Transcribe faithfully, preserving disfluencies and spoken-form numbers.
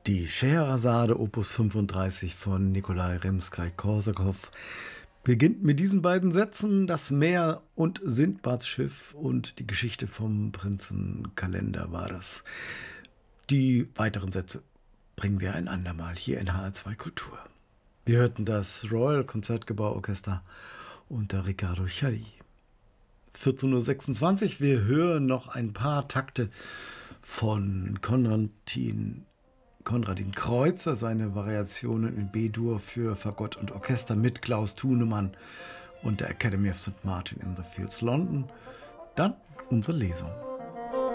Die Scheherazade Opus fünfunddreißig von Nikolai Rimskij-Korsakow beginnt mit diesen beiden Sätzen: Das Meer und Sindbads Schiff und die Geschichte vom Prinzen Kalender war das. Die weiteren Sätze bringen wir ein andermal hier in H R zwei Kultur. Wir hörten das Royal Konzertgebauorchester unter Riccardo Chailly. vierzehn Uhr sechsundzwanzig, wir hören noch ein paar Takte von Konradin, Konradin Kreutzer, seine Variationen in B-Dur für Fagott und Orchester mit Klaus Thunemann und der Academy of Saint Martin in the Fields London. Dann unsere Lesung.